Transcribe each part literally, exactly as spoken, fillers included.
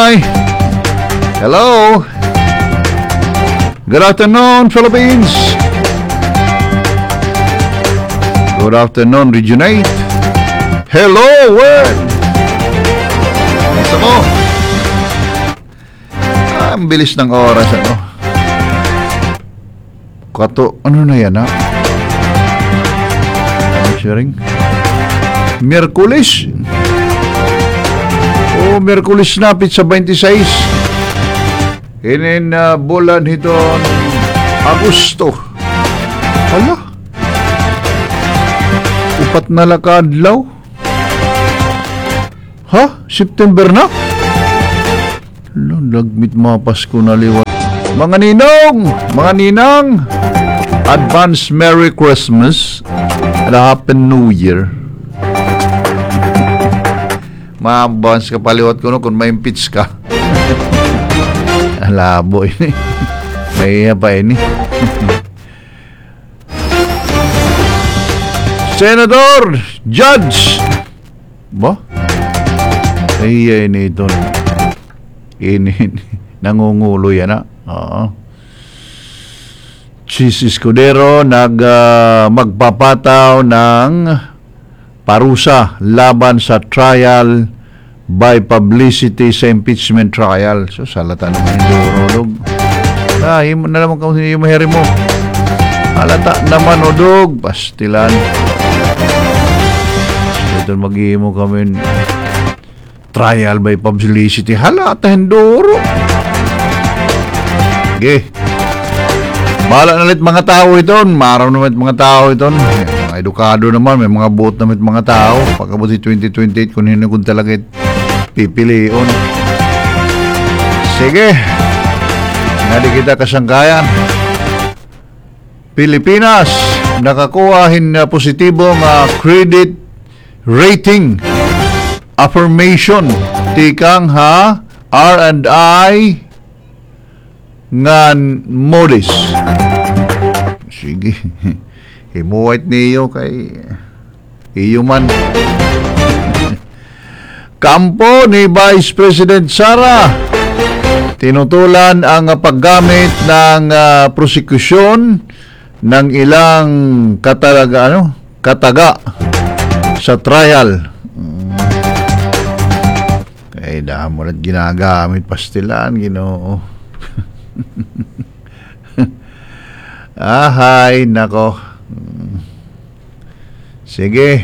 Hi! Hello! Good afternoon, Philippines! Good afternoon, Region eight! Hello, world! Gusto mo? Ah, ang bilis ng oras, ano? Kato, ano na yan, ha? Ano sharing? Miyerkules! Oh, Miyerkules na, pizza twenty-six. Inin uh, bulan hiton Agosto. Hala? Upat na lakadlaw? Ha? September na? Hala, lagmit mga Pasko na liwat. Mga ninong! Mga ninang! Advance Merry Christmas and a Happy New Year. Maambans ka paliwat ko no kung may impeach ka. Alabo ini. May pa ini. Senator, Judge. Ba? Ay, ini ito. Ini, nangungulo yan na. Oo. Chis Escudero nag uh, magpapataw ng parusa laban sa trial by publicity sa impeachment trial. So, salata naman yung durolog. Ah, himo na naman kung yung mahiri mo. Halata naman, odog. Pastilan. Ito mag-iimo kami trial by publicity. Halata, hinduro. Okay. Bahala na ulit mga tao ito. Maraw naman mga tao ito. Edukado naman, may mga buot naman mga tao. Pagkabuti twenty twenty-eight, kung hindi kung talaga pipiliin. Sige, nadi kita kasangkayan. Pilipinas, nakakuhahin na positibong uh, credit rating affirmation. Tikang ha, R and I ngan modis. Sige. Himuwait niyo kay iyo man. Kampo ni Vice President Sara tinutulan ang paggamit ng uh, prosekusyon ng ilang kataga ano kataga sa trial. Hmm. Kay damo rin ginagamit pastilan, Ginoo. Ahay, nako. Sige.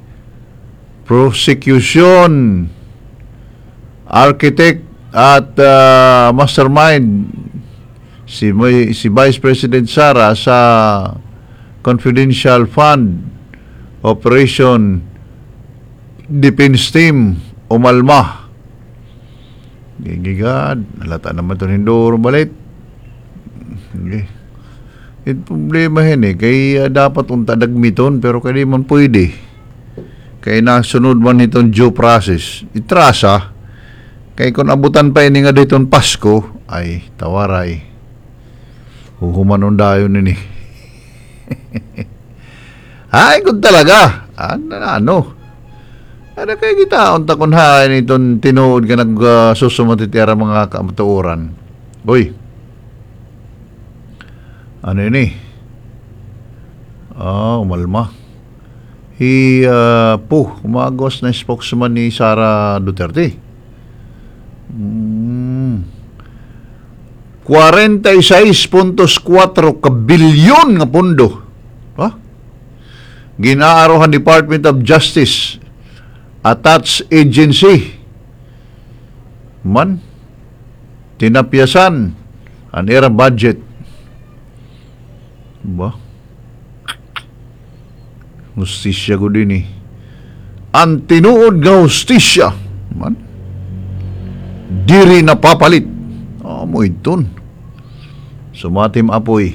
Prosecution, architect at uh, mastermind si, si Vice President Sara sa Confidential Fund Operation Defense Team umalma. Gigigad, nalata naman ito hinduro balit. Okay. It problema hen eh. Kaya uh, dapat unta dagmiton pero kaya di man pwede. Kaya nasunod man itong due process. Itrasa. Kaya kung abutan pa ini nga ditong Pasko, ay tawaray. Huhumanon dayon nini. Ay, kung talaga. Ano, ano. Ano kaya kita? Unta kung hain itong tinuod ka nagsusumatitira uh, mga kamatuuran. Uy. Ano ini? Ah, umalma. He, uh, po, umagos na spokesman ni Sara Duterte. Hmm. forty-six point four kabilyon nga pondo. Ha? Ginaarohan Department of Justice attached agency. Man, tinapyasan ang era budget. Ba? Hustisya ko din eh. Ang tinuod nga hustisya. Man? Diri na papalit. Oh, mo iton. Sumatim apoy.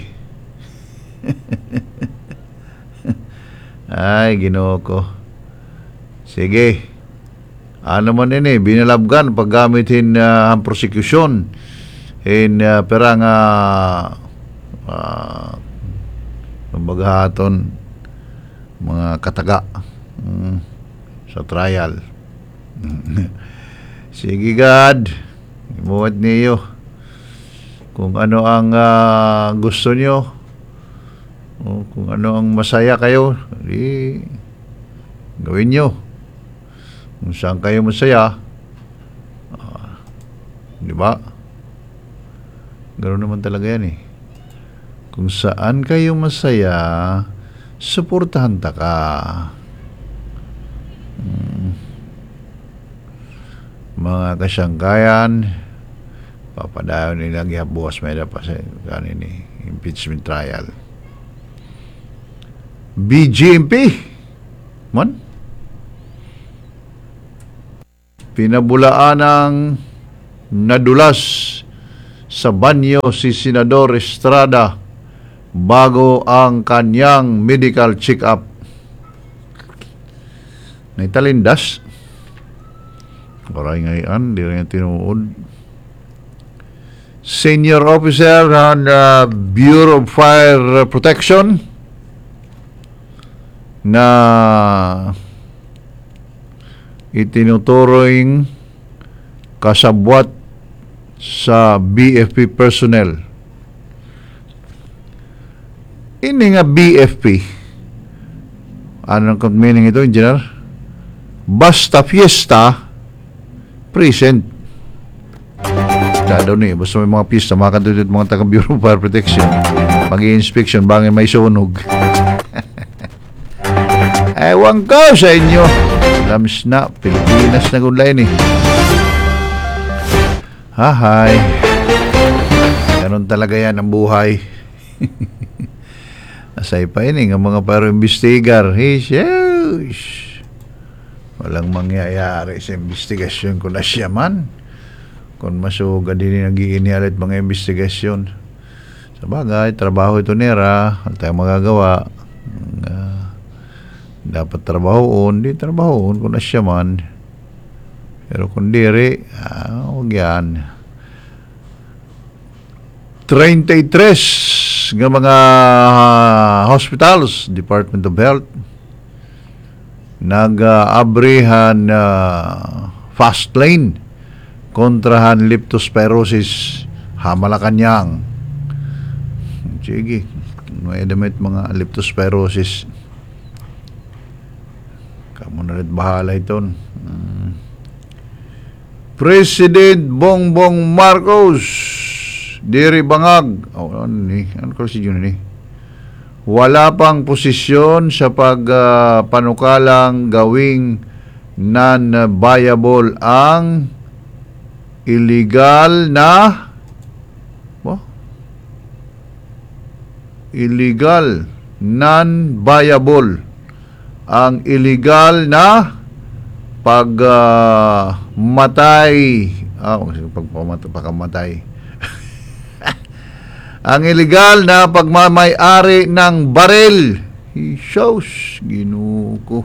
Ay, Ginoo ko. Sige. Ano man ini, binalabgan paggamitin uh, ang prosecution in uh, perang uh, uh, maghahaton mga kataga mm, sa trial. Sige, God. Imuwat niyo kung ano ang uh, gusto niyo, o kung ano ang masaya kayo, di gawin nyo. Kung saan kayo masaya, uh, di ba? Ganoon naman talaga yan eh. Kung saan kayo masaya, suportahan ta ka. Hmm. Mga kasyangkayan, papadayon nila gihabukas may pa sa kanin ni impeachment trial. B G M P man pinabulaan ng nadulas sa banyo si Senador Estrada bago ang kanyang medical check-up. Naitalindas. Maray ngayon, di rin tinuod. Senior officer ng uh, Bureau of Fire Protection na itinuturing kasabwat sa B F P personnel. Ini nga B F P, anong meaning ito, engineer? Basta fiesta present. Dado ni, basta may mga pista, makatutut mga taga Bureau of Fire Protection, mag-i-inspection, bangin may sunog. Ewan ko sa inyo. Lams na, Pilipinas na gulay ni. Hahay. Ganon talaga yan ang buhay. Asay pa yun eh, ang mga paro investigar. Hey, shush. Walang mangyayari sa investigasyon ko na siya man. Kung masuga din nag-iinialit mga investigasyon. Sa bagay, trabaho ito nera. Wala tayong magagawa. Uh, dapat trabahoon, di trabahoon kung na siya man. Pero kung diri, ah, huwag yan. thirty-three nga mga uh, hospitals, Department of Health, nag-abrihan uh, fast lane kontrahan leptospirosis Malacanang. Sige, may damit mga leptospirosis. Kamu na rin bahala ito. Hmm. President Bongbong Marcos diri bangag. Oh, ano ni? Ano kasi yun ni? Wala pang posisyon sa pagpanukalang uh, gawing non-viable ang illegal na oh, illegal non-viable ang illegal na pagmatay uh, ah, pagpakamatay ang illegal na pagmamay-ari ng baril. Isos, Ginoo ko.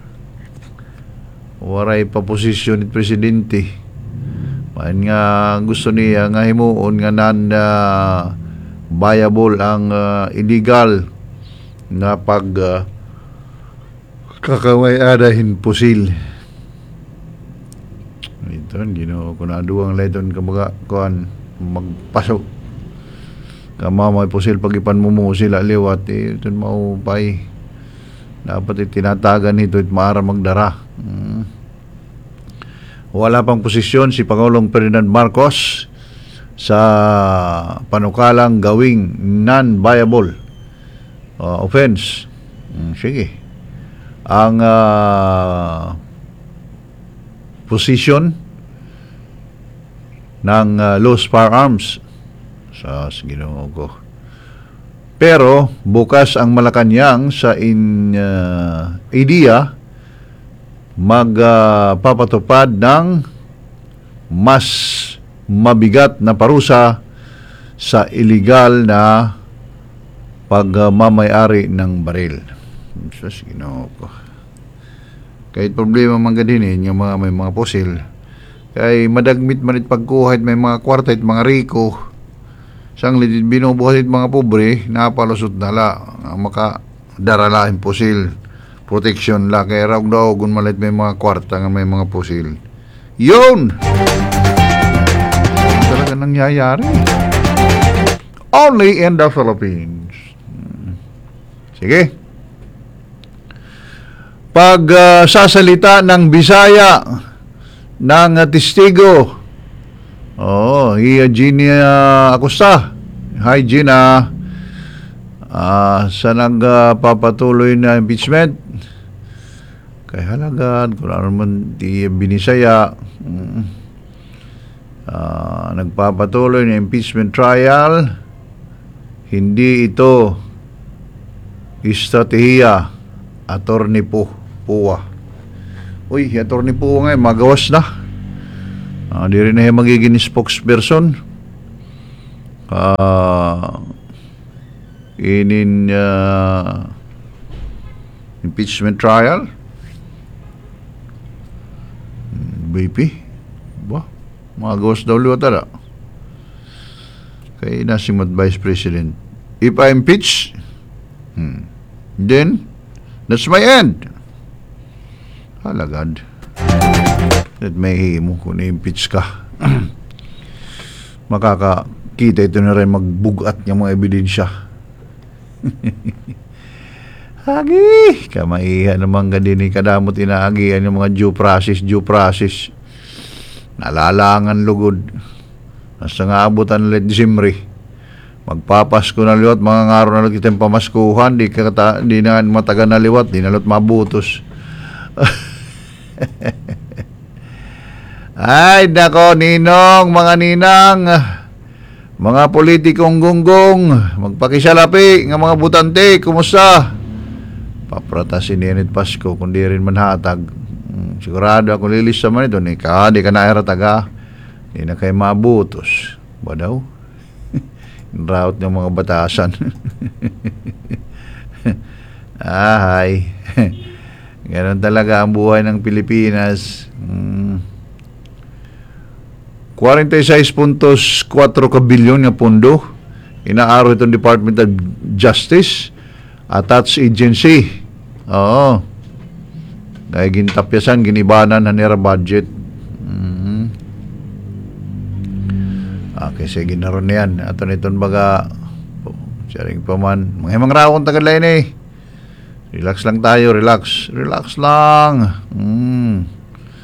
Waray pa posisyon ni Presidente. Main nga gusto niya nga himuon nga nan uh, viable ang uh, illegal na pag uh, kakaway-adahin pusil. Ito, Ginoo ko na duwang ledon kamaga kuan magpasok. Kamamay pusil pagipan mo mo sila liwat eh, ito maupay dapat itinatagan ito at maara magdara. hmm. Wala pang posisyon si Pangulong Ferdinand Marcos sa panukalang gawing non-viable uh, offense. hmm, sige ang uh, posisyon ng uh, loose firearms sa Ginoo ko. Pero bukas ang Malacanang sa in uh, idea magpapatupad uh, ng mas mabigat na parusa sa illegal na pagmamayari uh, ng baril. Sa Ginoo ko. Kahit problema man gadinin yung mga may mga pusil, kay madagmit man it pagkuhit may mga kwarta it mga riko. Sang lidid binubuhasit mga pobre, napalusot na la, maka daralahin pusil, protection la, kaya raw daw kung malit may mga kwarta nga may mga pusil. Yun! nangyayari. Only in the Philippines. Sige. Pag uh, sasalita ng Bisaya ng uh, testigo, oh, hi Gina Acosta. Hi Gina. Uh, sa nagpapatuloy uh, na impeachment, kay halagad, kung ano man di binisaya, uh, nagpapatuloy na impeachment trial, hindi ito estratehiya, Attorney Po, Pua. Uy, Attorney Pua nga, magawas na. Uh, di rin na yung magiging spokesperson. Ah... Uh, inin uh, impeachment trial. B P ba mga gawas daw liwat na kay nasimot Vice President, if I impeach, hmm, then that's my end. Halagad that may himo kung na-impeach ka. Makakakita ito na rin magbugat ng mga ebidensya. Hagi, kamaihan naman ka din kadamot inaagian yung mga due process, due process. Nalalangan lugod. Nasa nga abutan ulit Disimbre. Magpapasko na liwat, mga ngaro na lang kitang pamaskuhan, di, kata, di na matagal na liwat, di na lot mabutos. Ay, nako, ninong, mga ninang, mga politikong gunggong, magpakisalapi ng mga butante, kumusta? Papratasin ni Enid Pasko, kundi rin manhatag. Hmm, sigurado ako lilis naman ito, ni ka, di ka nairataga, di na kayo mabutos. Ba daw? Route ng mga batasan. Ahay. Ganon talaga ang buhay ng Pilipinas. Hmm. forty-six point four kabilyon nga pondo inaaro itong Department of Justice attached agency. Oo, kaya gintapyasan, ginibanan na nira budget. Mm-hmm. Okay, sige na ron yan ato niton baga sharing pa man mga himang raon tagal lain eh. Relax lang tayo, relax relax lang. Hmm.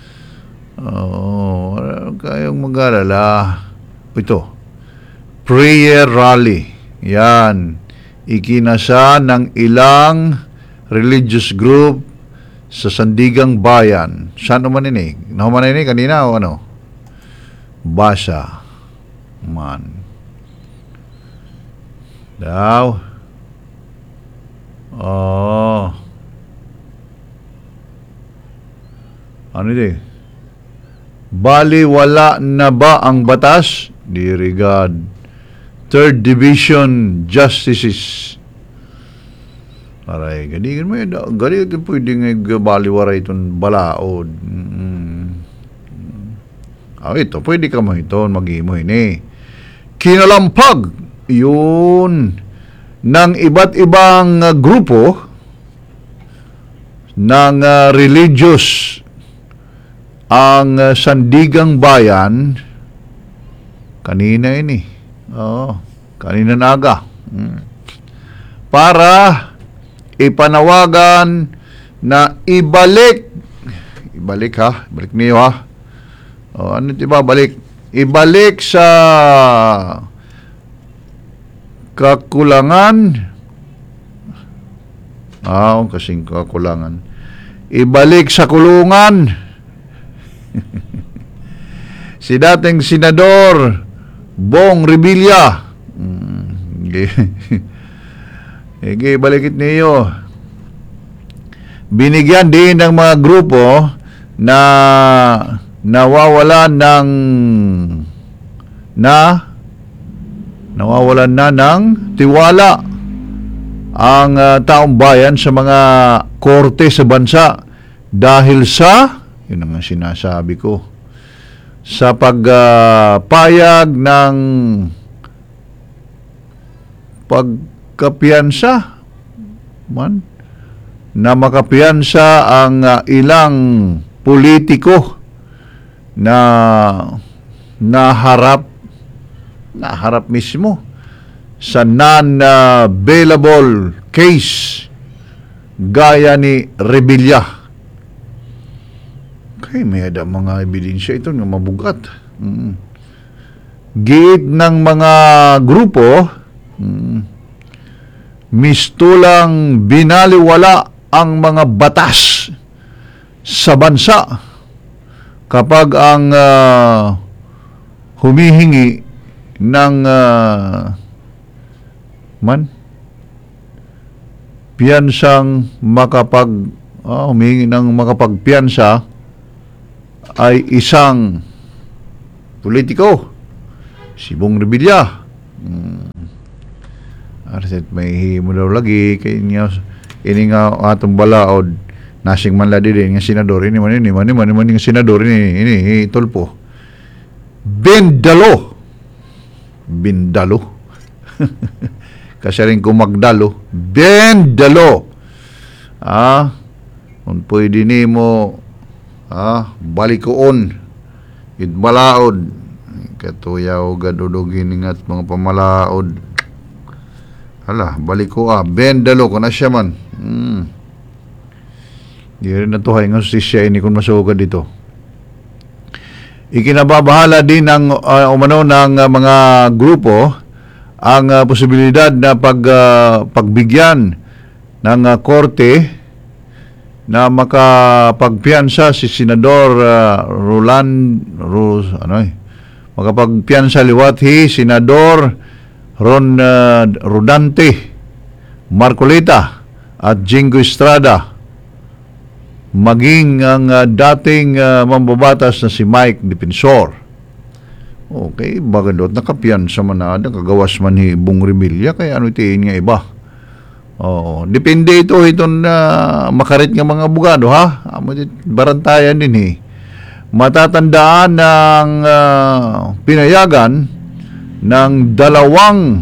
Oo, oh, kayong mag-alala. Ito, prayer rally. Yan, ikinasa ng ilang religious group sa Sandigang Bayan. Saan naman ini? Naman ini kanina o ano? Basa. Man. Daw. Oh. Ano ito? Bali wala na ba ang batas? Dirigad. Third Division Justices. Aray, ganigin mo yun. Ganigin ito pwede nga baliwara itong balaod. Mm-hmm. Oh, ito, pwede ka mo ito, mag-imo ini. Kinalampag, yun, ng iba't ibang uh, grupo ng uh, religious ang uh, Sandigang Bayan kanina ini. Oh, kanina naga. Hmm. Para ipanawagan na ibalik ibalik ha, ibalik niyo ha. Oh, ano 'di ba balik? Ibalik sa kakulangan. Ah, oh, kasing kakulangan. Ibalik sa kulungan. Si dating Senador Bong Revilla. Hmm. Ige, balikit niyo. Binigyan din ng mga grupo na nawawalan ng na nawawalan na ng tiwala ang uh, taong bayan sa mga korte sa bansa dahil sa yun ang sinasabi ko sa pagpayag uh, ng pagkapiyansa man na makapiyansa ang uh, ilang politiko na naharap naharap mismo sa non-bailable case gaya ni Revilla. Kaya may ada mga ebidensya ito nga mabugat. Mm. Giit ng mga grupo, mm, mistulang binaliwala ang mga batas sa bansa kapag ang uh, humihingi ng uh, man piyansang makapag uh, humihingi ng makapagpiyansa ay isang politiko, si Bong Revilla. Hmm. Arset may himo daw lagi kay niya ini nga atong balaod nasing man la din nga senador ini man ini man man man nga senador ini ini Tulfo. Bindalo. Bindalo. Kasi rin kung magdalo. Bindalo. Ah, kung pwede ni mo ah, balikoon it balaod katuyaw gadudugin ingat mga pamalaod hala baliko ah bendalo ko na siya man hmm. Di rin natuhay nga susisya ini kung masugad dito. Ikinababahala din ng uh, umano ng uh, mga grupo ang uh, posibilidad na pag uh, pagbigyan ng uh, korte na makapagpiyansa si Senador uh, Roland Ros, ano eh, makapagpiyansa liwati Senador Ron uh, Rodante Marcolita at Jingo Estrada, maging ang uh, dating uh, mambabatas na si Mike Defensor. Okay, bagandot nakapiyansa man na kagawas man ni Bong Revilla kaya ano itiin nga iba. Oh, depende ito itong uh, makarit ng mga abogado ha. Amo dit barantayan din eh. Matatandaan ng uh, pinayagan ng dalawang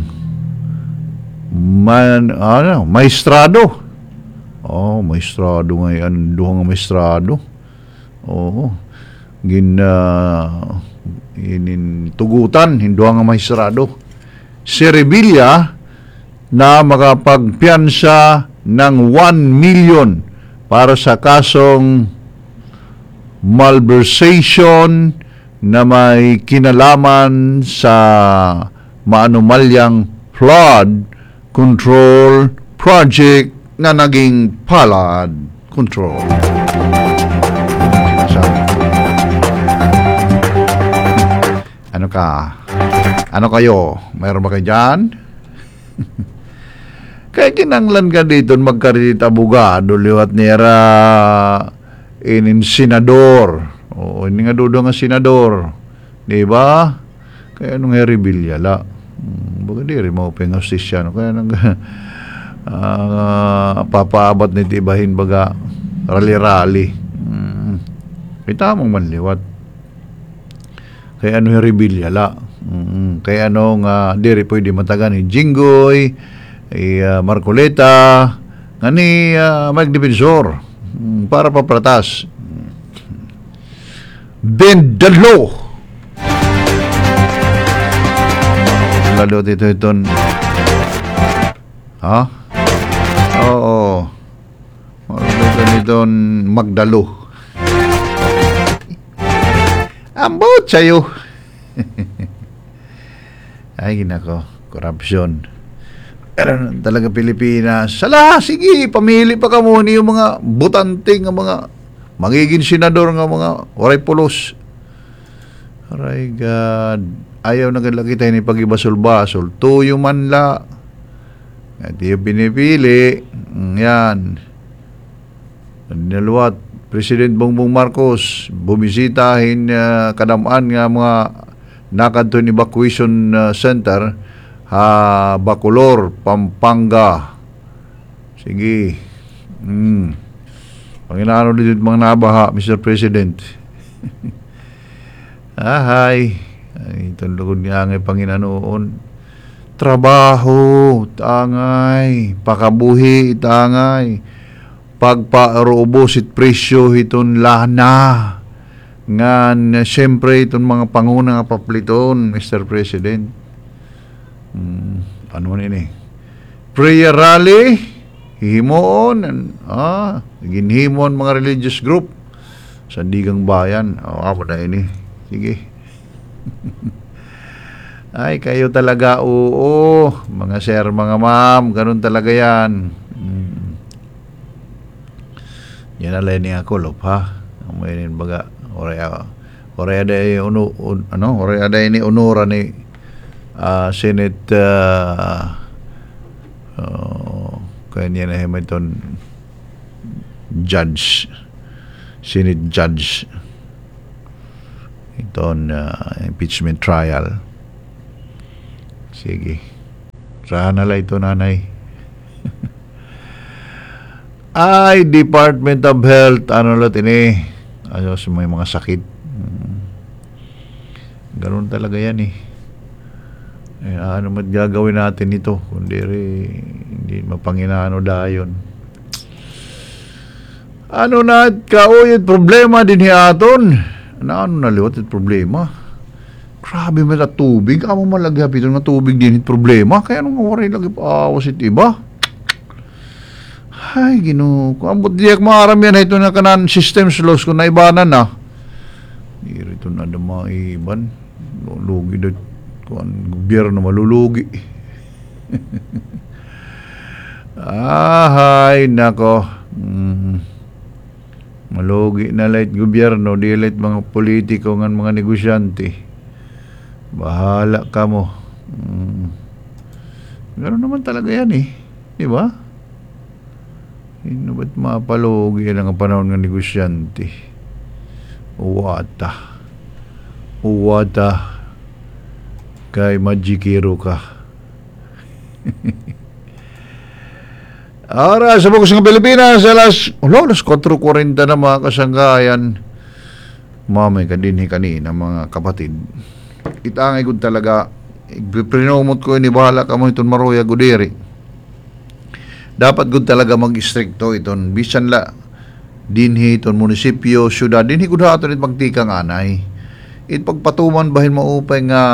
man ano, maestrado. Oh, maestrado ngayon, duhang maestrado. Oh, gin uh, inin tugutan hinduang maestrado. Si Revilla na makapagpiyansa ng one million para sa kasong malversation na may kinalaman sa maanumalyang flood control project na naging palad control. Ano ka? Ano kayo? Mayroon ba kayo dyan? Kaya kinanglan ka dito magkarit abogado liwat nira inin senador. O ini nga dudo nga senador. Di ba? Kaya nung Revilla la. Hmm, baga di rin mauping hostisya. No? Kaya nang uh, papaabot ni tibahin baga rally-rally. Hmm. Kita mong manliwat. Kaya ano yung Revilla la. Hmm. Kaya ano nga di rin pwede matagan ni Jinggoy, ay uh, Marcoleta nga ni uh, Mike Defensor um, para papratas Bendalo lalo dito iton ha oo lalo dito Magdalo ambot sa'yo ay ginako korupsyon. Pero talaga Pilipinas, sala, sige, pamili pa ka muna yung mga butanting, ng mga magiging senador ng mga oray pulos. Aray God, ayaw na galaki tayo ni pag-ibasol-basol, tuyo man la. At yung pinipili, yan. Naluwat, President Bongbong Marcos, bumisitahin uh, kadamaan nga mga nakadto evacuation uh, center, ha, Bacolor, Pampanga. Sige. Hmm. Panginoon dito mga nabaha, Mister President. Ahay. Ay, itong lugod niya ngay Panginoon. Trabaho, tangay. Pakabuhi, tangay. Pagpaarobos it presyo iton lana. Ngan, siyempre itong mga pangunang papliton, Mister President. Hmm, ano man ini? Prayer rally, hihimoon, an- ah, ginhimon mga religious group sa Digang Bayan. O, oh, na ini. Sige. Ay, kayo talaga, oo. Mga sir, mga ma'am, ganun talaga yan. Hmm. Yan na lang ni ako, lop, ha? Ang may baga, oraya, oraya da uno, un, ano, oraya da ini unura ni uh, Senate, uh, uh, kaya niya na himiton, judge, Senate judge, itong uh, impeachment trial. Sige. Saan na lang ito, nanay? Ay, Department of Health, ano lang ini? Ano, may mga sakit. Hmm. Ganun talaga yan eh. Eh, ano mat gagawin natin ito? Kundi rin, hindi mapanginano dayon. Ano na, kaoy, problema din hiaton. Ano, ano na liwat at problema? Grabe mo na tubig. Amo malaghap ito nga tubig din problema. Kaya nung waray lagi pa awas ito iba. Ay, Ginoo ko. Ambot diyak maaram yan. Ito na kanan systems loss ko na ibanan na. Hindi ito na dama iban. Lugi na. Kuan gobyerno malulugi. Ahay, nako. Mm. Malugi na light gobyerno. Di light mga politiko ng mga negosyante. Bahala ka mo. Hmm. Gano'n naman talaga yan eh. Di ba? Hindi ba't mapalugi yan ang panahon ng negosyante? Uwata. Uwata. Kay Majikiro ka. Ara, sa bukas ng Pilipinas, alas, ulo, alas four forty na mga kasanggayan. Mamay ka din kanina, mga kapatid. Itangay ko talaga prinomot ko ini bahala ka mo iton maroya gudiri dapat gud talaga mag-istrikto iton bisan la dinhi iton munisipyo syudad dinhi gud haton it magtikang anay it pagpatuman bahin maupay nga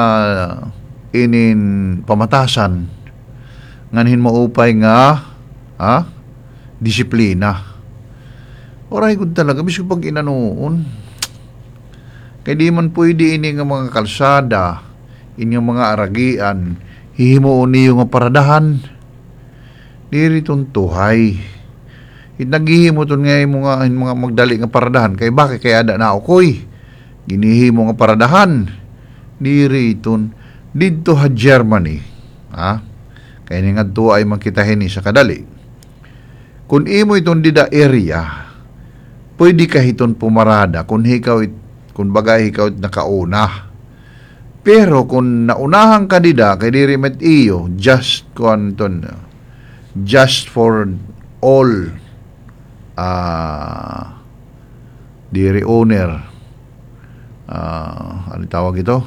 inin pamatasan nganhin maupay nga ha disiplina oray gud talaga bisan pag inanuon. Kaya di man pwede ini nga mga kalsada, inyong mga aragian, hihimuon niyo nga paradahan. Diri itong tuhay. Itnagihimo ito nga yung mga, yung mga magdali nga paradahan. Kaya bakit kaya ada na ako'y? Ginihimo nga paradahan. Diri itong, dito ha Germany. Ha? Kaya nga ito ay makitahin sa kadali. Kung imo itong dida area, pwede ka itong pumarada kung ikaw it kung bagay ikaw nakauna. Pero kung naunahan ka dida, kay diri met iyo, just kung ton, just for all uh, diri owner, uh, ano tawag ito?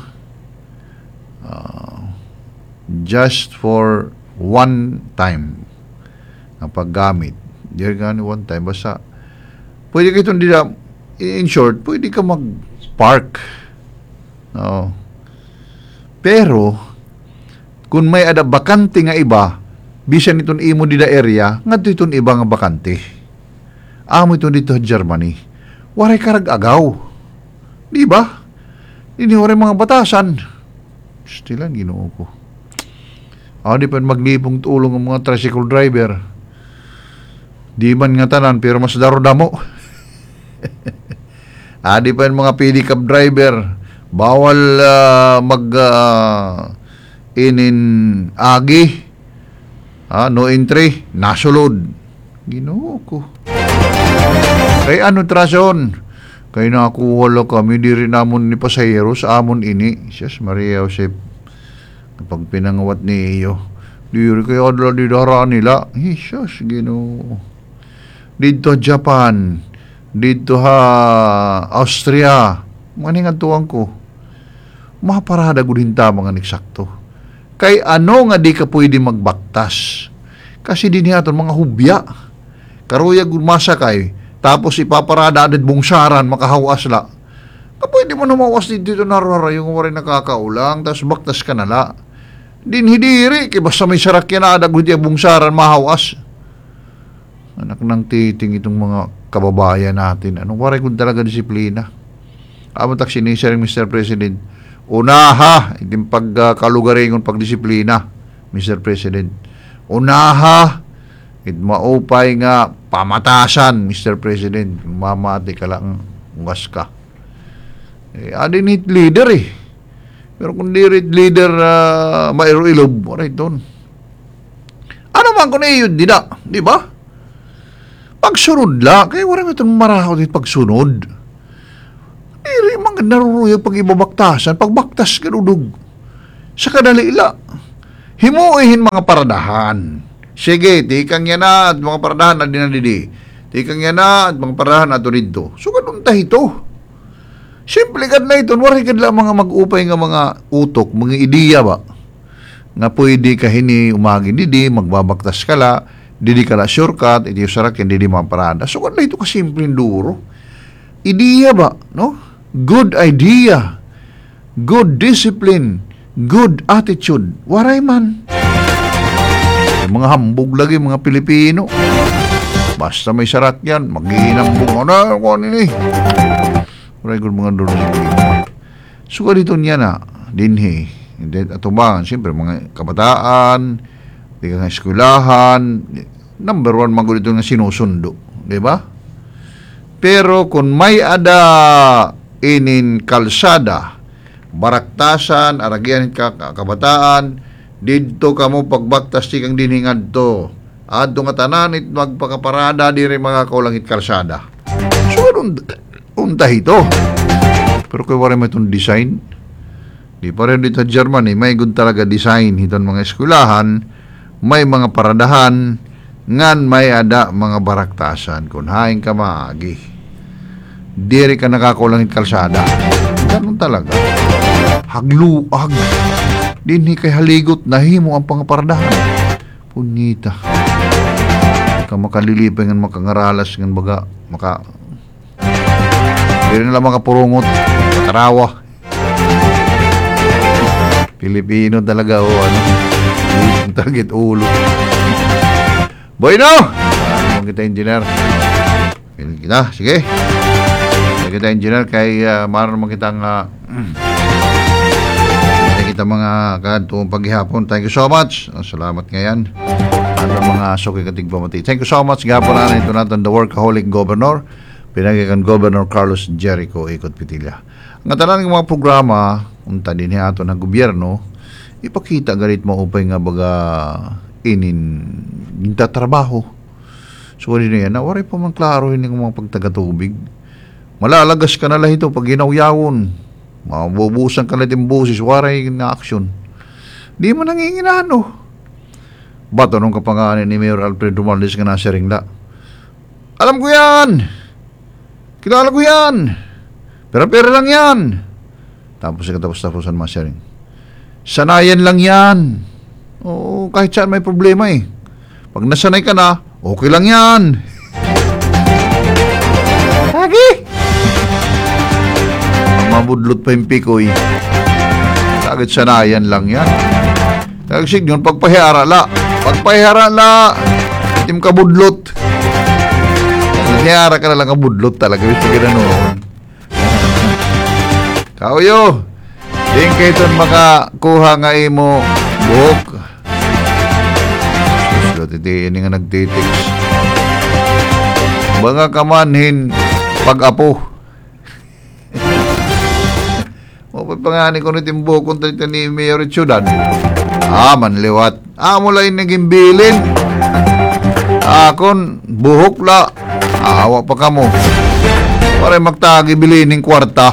Uh, just for one time ang paggamit. Diri ka one time, basta pwede ka itong dida, in short, pwede ka mag-park. No. Pero, kung may ada bakante nga iba, bisan itong imo dida area, nga itong iba nga bakante. Amo itong dito Germany. Waray karag agaw. Di ba? Hindi waray mga batasan. Stilan, ginoo ko. Ako di pa maglipong tulong ang mga tricycle driver. Di man nga tanan, pero mas daro damo. Adi pa yung mga pedicab driver bawal uh, mag uh, inin agi ah, no entry nasulod Ginoo ko kay ano trason kay nakuha lang kami diri namon ni pasahero sa amon ini Siyas Maria Josep kapag pinangawat ni iyo diri kayo adla di dara nila Siyas Ginoo dito Japan dito ha Austria maningan tuwang ko maparada gudinta mga niksakto kay ano nga di ka pwede magbaktas kasi din aton mga hubya karuya gumasa kay tapos ipaparada adad bungsaran makahawas la ka pwede mo na mawas dito narara yung wari nakakaulang tapos baktas ka nala Din hidiri, kay basta may sarakyan na adag huti bungsaran mahawas. Anak ng titing itong mga kababayan natin. Anong waray kung talaga disiplina? Amatak sinisya rin, Mister President. Unaha, itong pagkalugaringon uh, pagdisiplina, Mister President. Unaha, it maupay nga pamatasan, Mister President. Mamati ka lang, ungas ka. Eh, adin hit leader eh. Pero kung di rin leader uh, mairo ilob, wala doon. Ano man kung iyon, di na, di ba? Pagsunod la, kaya wala nga itong marahaw dito pagsunod. Di rin mga naruruyag pag ibabaktasan, pagbaktas ganudog. Sa kadali ila, himuihin mga paradahan. Sige, tikang yan na at mga paradahan na dinadidi. Tikang yan na at mga paradahan na ito dito. So, ganun tayo ito. Simple kad na ito, wari kad lang mga mag-upay nga mga utok, mga ideya ba? Nga pwede ka hini umagi didi, magbabaktas ka la, didi ka la shortcut, iti usarak yan didi mga parada. So kad na ito kasimple duro. Ideya ba? No? Good idea, good discipline, good attitude. Waray man. Mga hambog lagi, mga Pilipino. Basta may sarat yan, mag-iinambong. Ano, ano, ano, eh. Waray ko mga doon sa Pilipino. So, dito niya na, dinhi. Atubangan, siyempre, mga kabataan, di ka nga eskulahan, number one, mga dito nga sinusundo. Di ba? Pero, kung may ada inin kalsada, baraktasan, aragyan ka kabataan, dito ka mo pagbaktas tikang dinhingad to. At nga tanan, it magpakaparada, di rin mga kaulangit kalsada. So, anong unta ito. Pero kaya wala mo itong design. Di pa rin dito sa Germany, may good talaga design itong mga eskulahan, may mga paradahan, ngan may ada mga baraktasan. Kung haing ka maagi, diri ka nakakulangit kalsada. Ganun talaga. Hagluag. Dinhi kay haligot, nahimo ang pangaparadahan. Punita. Ka makalilipay ng makangaralas ng baga, maka Hindi nila mga purungot, tarawa. Pilipino talaga o ano. Target ulo. Bueno! Ano kita engineer? Pilih kita, sige. Pilih kita engineer kay uh, maroon naman kitang uh, kita mga kadtong paghihapon. Thank you so much. Salamat ngayon. Ano mga suki katig pamati. Thank you so much. Gapon na ito natin the workaholic governor. Pinagikan Governor Carlos Jericho Ikot Pitilla. Ang tanan ng mga programa, unta din ato ng gobyerno, ipakita galit mo upay nga baga inin ginta trabaho. So, hindi na yan, nawari pa man klaro hindi mga pagtagatubig. Malalagas ka na lang ito pag ginawyawon. Mabubusan ka na din busis, waray na aksyon. Di mo nanginginano. Bato nung kapangalan ni Mayor Alfredo Romualdez nga nasa ringla. Alam ko yan! Kilala ko yan. Pera-pera lang yan. Tapos katapos-taposan mga sharing. Sanayan lang yan. Oo, kahit saan may problema eh. Pag nasanay ka na, okay lang yan. Lagi. Mabudlot pa yung pikoy. Sagit sanayan lang yan. Tagsig yun, pagpahihara la. Pagpahihara la. Itim ka budlot. Nangyara ka na lang ang budlot talaga. Gusto ka na noon. Kauyo, din kayo ito makakuha nga imo buhok. Susunod, hindi nga nagtitiks. Mga kamanhin pag-apo. O pangani ko nito yung buhok kung talita ni Mayor Ciudad. Ah, manliwat. Ah, mula yung naging bilin. Akon, buhok la. Awa pa ka mo. Para magtagi bilining kwarta.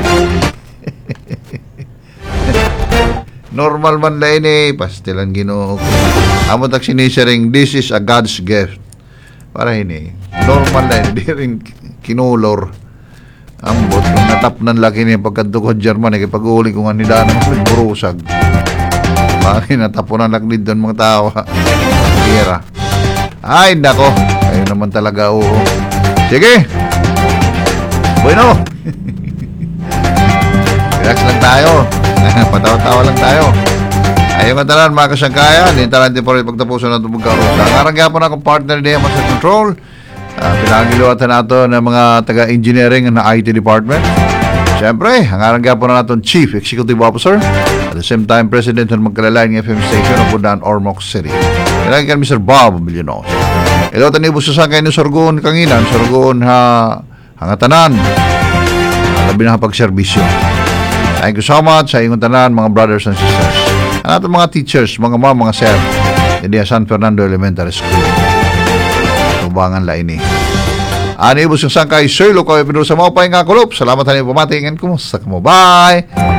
Normal man la ini. Pastilan ginoo. Amo tak sinisharing, this is a God's gift. Para ini. Normal la ini. Di rin kinulor. Ambot. Kung natapnan laki niya pagkadukod German. Eh, pag-uuli ko nga nila ng burusag. Bakit natapunan lang din doon mga tao. Kira. Ay, nako. Kayo naman talaga, oo. Sige. Bueno. Relax lang tayo. Patawa-tawa lang tayo. Ayun ka tanan mga kasangkayan, hindi tanan din po rin pagtapusan ng tumog karusa. Ngarang gapon akong partner din sa control. Uh, Pinagiluwatan nato ng mga taga-engineering na I T department. Siyempre, hangarang gapon na natin Chief Executive Officer at the same time President ng magkalalain ng F M station ng Budan, Ormoc City. Kailangan kan Mister Bob Villanos. Ito tanibos sa sakay ni Sorgoon Kanginan, Sorgoon ha hangatanan. Labi na pagserbisyo. Thank you so much sa inyong tanan mga brothers and sisters. Ang ating mga teachers, mga ma'am, mga sir, hindi San Fernando Elementary School. Tubangan la ini. Ani ibus yung sangkay, Sir Lukoy, pinuro sa mga pahinga kulop. Salamat tayo pumatingin. Kumusta ka mo? Bye!